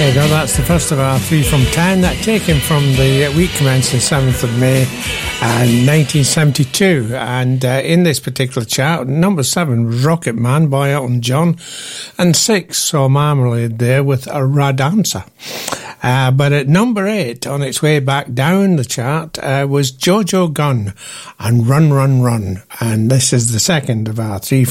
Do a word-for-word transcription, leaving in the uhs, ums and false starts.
There you go, that's the first of our three from ten, that taken from the week commencing seventh of May uh, nineteen seventy-two. And uh, in this particular chart, number seven, Rocket Man by Elton John, and six saw Marmalade there with a Radamsa. Uh, but at number eight, on its way back down the chart, uh, was Jojo Gunn and Run, Run, Run. And this is the second of our three